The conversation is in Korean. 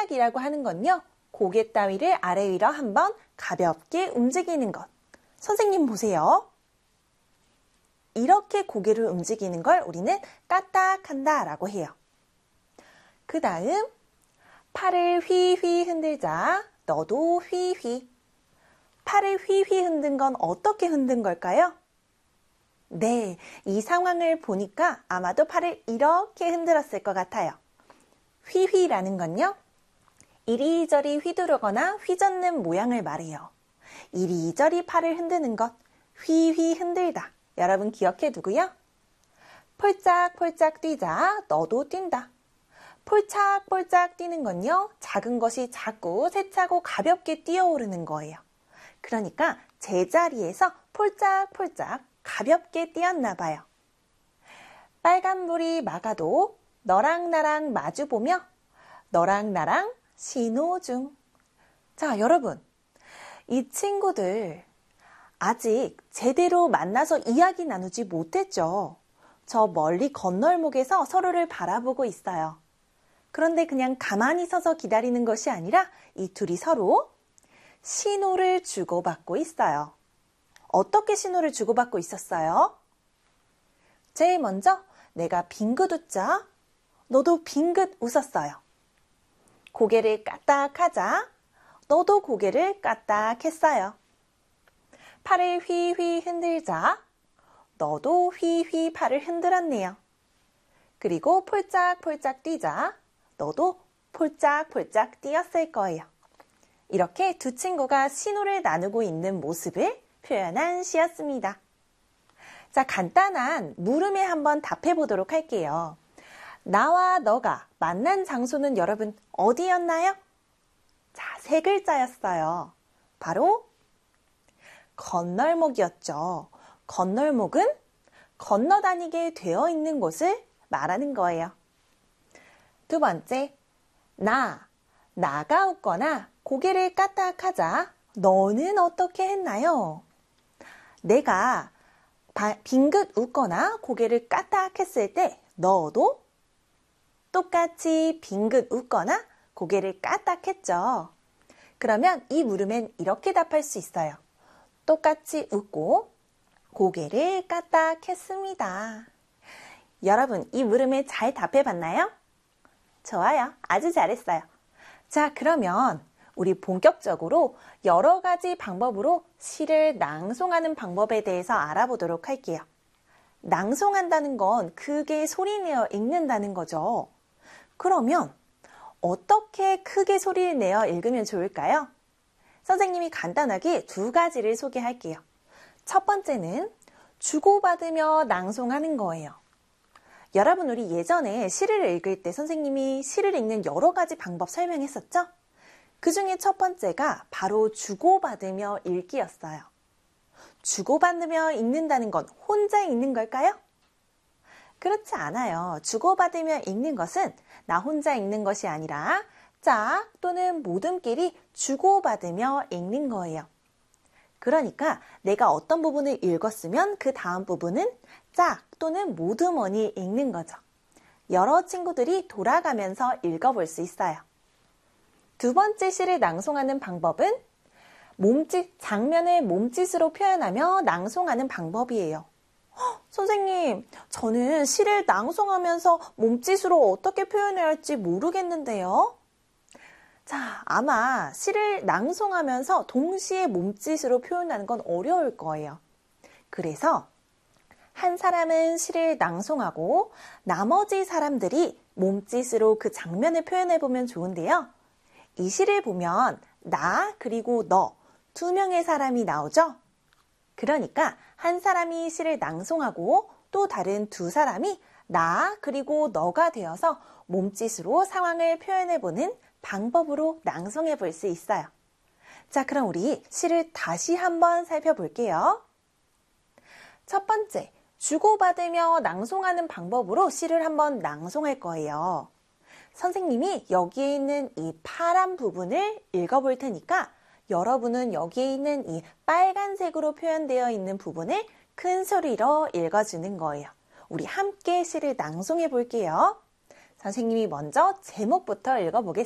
폴짝이라고 하는 건요. 고개 따위를 아래 위로 한번 가볍게 움직이는 것. 선생님 보세요. 이렇게 고개를 움직이는 걸 우리는 까딱한다 라고 해요. 그 다음 팔을 휘휘 흔들자. 너도 휘휘. 팔을 휘휘 흔든 건 어떻게 흔든 걸까요? 네, 이 상황을 보니까 아마도 팔을 이렇게 흔들었을 것 같아요. 휘휘라는 건요. 이리저리 휘두르거나 휘젓는 모양을 말해요. 이리저리 팔을 흔드는 것, 휘휘 흔들다. 여러분 기억해 두고요. 폴짝폴짝 뛰자, 너도 뛴다. 폴짝폴짝 뛰는 건요. 작은 것이 자꾸 세차고 가볍게 뛰어오르는 거예요. 그러니까 제자리에서 폴짝폴짝 가볍게 뛰었나 봐요. 빨간불이 막아도 너랑 나랑 마주보며 너랑 나랑 신호중. 자, 여러분. 이 친구들 아직 제대로 만나서 이야기 나누지 못했죠. 저 멀리 건널목에서 서로를 바라보고 있어요. 그런데 그냥 가만히 서서 기다리는 것이 아니라 이 둘이 서로 신호를 주고받고 있어요. 어떻게 신호를 주고받고 있었어요? 제일 먼저 내가 빙긋 웃자. 너도 빙긋 웃었어요. 고개를 까딱하자. 너도 고개를 까딱했어요. 팔을 휘휘 흔들자. 너도 휘휘 팔을 흔들었네요. 그리고 폴짝폴짝 뛰자. 너도 폴짝폴짝 뛰었을 거예요. 이렇게 두 친구가 신호를 나누고 있는 모습을 표현한 시였습니다. 자, 간단한 물음에 한번 답해 보도록 할게요. 나와 너가 만난 장소는 여러분 어디였나요? 자, 세 글자였어요. 바로 건널목이었죠. 건널목은 건너다니게 되어 있는 곳을 말하는 거예요. 두 번째, 나가 웃거나 고개를 까딱하자. 너는 어떻게 했나요? 내가 빙긋 웃거나 고개를 까딱했을 때 너도 똑같이 빙긋 웃거나 고개를 까딱했죠. 그러면 이 물음엔 이렇게 답할 수 있어요. 똑같이 웃고 고개를 까딱했습니다. 여러분, 이 물음에 잘 답해봤나요? 좋아요. 아주 잘했어요. 자, 그러면 우리 본격적으로 여러 가지 방법으로 시를 낭송하는 방법에 대해서 알아보도록 할게요. 낭송한다는 건 크게 소리내어 읽는다는 거죠. 그러면 어떻게 크게 소리를 내어 읽으면 좋을까요? 선생님이 간단하게 두 가지를 소개할게요. 첫 번째는 주고받으며 낭송하는 거예요. 여러분, 우리 예전에 시를 읽을 때 선생님이 시를 읽는 여러 가지 방법 설명했었죠? 그 중에 첫 번째가 바로 주고받으며 읽기였어요. 주고받으며 읽는다는 건 혼자 읽는 걸까요? 그렇지 않아요. 주고받으며 읽는 것은 나 혼자 읽는 것이 아니라 짝 또는 모둠끼리 주고받으며 읽는 거예요. 그러니까 내가 어떤 부분을 읽었으면 그 다음 부분은 짝 또는 모둠원이 읽는 거죠. 여러 친구들이 돌아가면서 읽어볼 수 있어요. 두 번째 시를 낭송하는 방법은 장면을 몸짓으로 표현하며 낭송하는 방법이에요. 선생님, 저는 시를 낭송하면서 몸짓으로 어떻게 표현해야 할지 모르겠는데요. 자, 아마 시를 낭송하면서 동시에 몸짓으로 표현하는 건 어려울 거예요. 그래서 한 사람은 시를 낭송하고 나머지 사람들이 몸짓으로 그 장면을 표현해보면 좋은데요. 이 시를 보면 나 그리고 너 두 명의 사람이 나오죠? 그러니까 한 사람이 시를 낭송하고 또 다른 두 사람이 나 그리고 너가 되어서 몸짓으로 상황을 표현해보는 방법으로 낭송해 볼 수 있어요. 자, 그럼 우리 시를 다시 한번 살펴볼게요. 첫 번째, 주고받으며 낭송하는 방법으로 시를 한번 낭송할 거예요. 선생님이 여기에 있는 이 파란 부분을 읽어볼 테니까 여러분은 여기에 있는 이 빨간색으로 표현되어 있는 부분을 큰 소리로 읽어주는 거예요. 우리 함께 시를 낭송해 볼게요. 선생님이 먼저 제목부터 읽어보겠습니다.